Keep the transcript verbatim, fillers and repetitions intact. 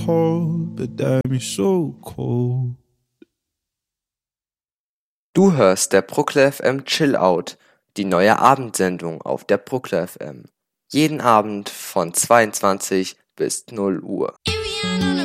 hold, but damn, you're so cold. Du hörst der Bruckler F M Chill Out, die neue Abendsendung auf der Bruckler F M. Jeden Abend von zweiundzwanzig bis null Uhr.